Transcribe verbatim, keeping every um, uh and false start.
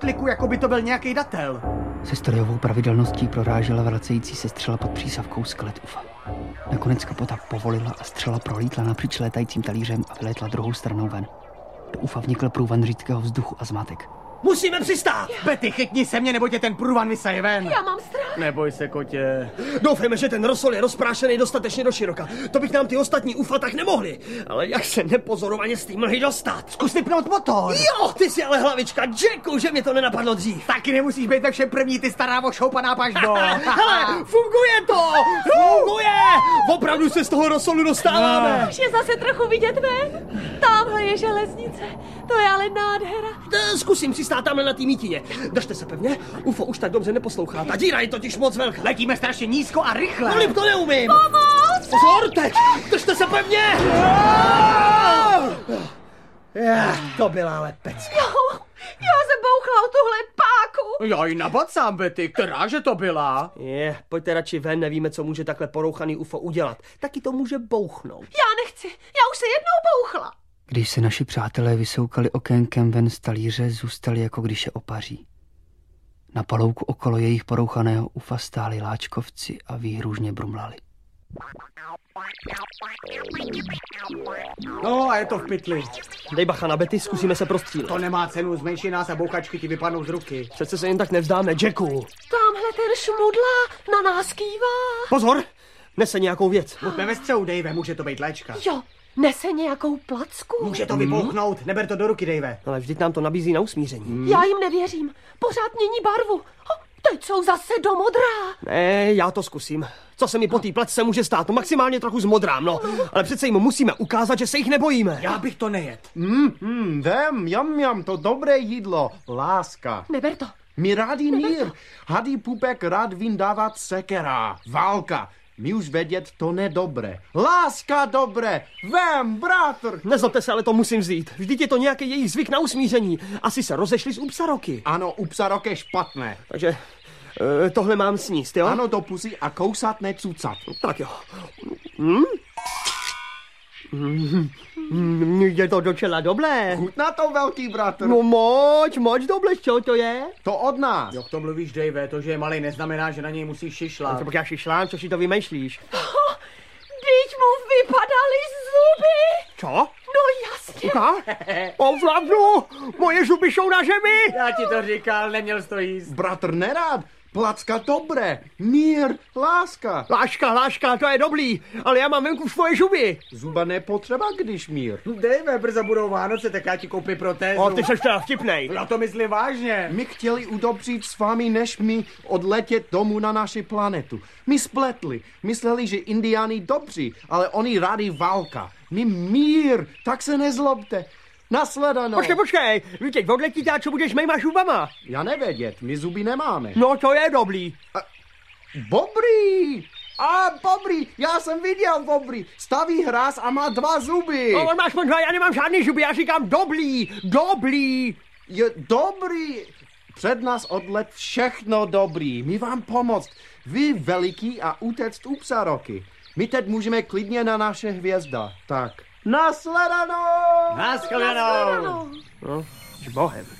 pytliku, jako by to byl nějaký datel. Se strojovou pravidelností prorážela vracející se střela pod přísavkou skelet ufa. Nakonec kapota povolila a střela prolítla napříč létajícím talířem a vylétla druhou stranou ven. Do ufa vnikl průvan řídkého vzduchu a zmatek. Musíme přistát! Betty, chytni se mě, nebo tě ten průvan vysaje ven. Já mám strach. Neboj se, kotě. Doufejme, že ten rosol je rozprášený dostatečně do široka. To bych nám ty ostatní ufa tak nemohli. Ale jak se nepozorovaně z té mlhy dostat? Zkus vypnout motor. Jo, ty jsi ale hlavička, Jacku, že mě to nenapadlo dřív. Taky nemusíš být ve všem první, ty stará ošoupaná paždo. Hele, funguje to! Funguje! Opravdu se z toho rosolu dostáváme. Už je zase trochu vidět ven. Tamhle je železnice. To je ale nádhera. E, Zkusím přistát tamhle na té mítině. Držte se pevně, ufo už tak dobře neposlouchá. Ta díra je totiž moc velká. Letíme strašně nízko a rychle. Filip, to neumím. Pomoc! Pozor, teď! Držte se pevně! Já, to byla ale pecka. Jo, já jsem bouchla o tuhle páku. Já ji nabacám, Betty, kteráže to byla? Je, pojďte radši ven, nevíme, co může takhle porouchaný ufo udělat. Taky to může bouchnout. Já nechci, já už se jednou bouchla. Když se naši přátelé vysoukali okénkem ven z talíře, zůstali, jako když je opaří. Na palouku okolo jejich porouchaného ufa stáli láčkovci a výhružně brumlali. No a je to v pytli. Dej bacha na Betty, zkusíme se prostřílet. To nemá cenu, zmenší nás a bouchačky ti vypadnou z ruky. Přece se jen tak nevzdáme, Jacku. Tamhle ten šmudla na nás kývá. Pozor, nese nějakou věc. Buďme ve střehu, Dave, může to být léčka. Jo, nese nějakou placku. Může to vypouchnout, neber to do ruky, Dave. Ale vždyť nám to nabízí na usmíření. Já jim nevěřím, pořád mění barvu. Oh, teď jsou zase do modrá. Ne, já to zkusím. Co se mi po té placce může stát? No maximálně trochu zmodrám, no. Ale přece jim musíme ukázat, že se jich nebojíme. Já bych to nejet. Mm, mm, vem, jam, jam, to dobré jídlo, láska. Neber to. My rádi mír, hadý pupek rád vyndávat sekera, válka. My už vědět to nedobré. Láska dobré, vem, bratr. Nezlobte se, ale to musím vzít. Vždyť je to nějaký jejich zvyk na usmíření. Asi se rozešli z Upsaroky. Ano, Upsarok je špatné. Takže e, tohle mám sníst, jo? Ano, do pusy a kousat necucat. Tak jo. Hm? Mm, je to docela dobré. Chutná to, velký bratr. No moc, moc dobré, co to je? To od nás. Jak to mluvíš, Dave, to, že je malej, neznamená, že na něj musíš šišlat. Co pak já šišlám, co si to vymýšlíš? Oh, teď mu vypadaly zuby. Co? No jasně. Ovládnu, moje zuby jsou na zemi. Já ti to říkal, neměl jsi to jíst. Bratr nerád, placka dobré, mír, láska. Láška, láška, to je dobrý, ale já mám venku svoje zuby. Zuba nepotřeba, když mír. Dave, brzo budou Vánoce, tak já ti koupím protézu. O, ty seš teda vtipnej. Já to myslím vážně. My chtěli udobřit s vámi, než my odletět domů na naši planetu. My spletli, mysleli, že indiáni dobří, ale oni rádi válka. My mír, tak se nezlobte. Nasledanou. Počkej, počkej, vy teď odletíte a co budeš s mýma zubama? Já nevědět, my zuby nemáme. No to je dobrý. Bobrý! A Bobrý, já jsem viděl Bobrý. Staví hráz a má dva zuby. No, on má aspoň dva, já nemám žádný zuby, já říkám dobrý, dobrý. Je dobrý. Před nás odlet všechno dobrý. My vám pomoct. Vy veliký a utéct Upsaroky. My teď můžeme klidně na naše hvězda. Tak. Nasledanou! Naschledanou! No, s Bohem.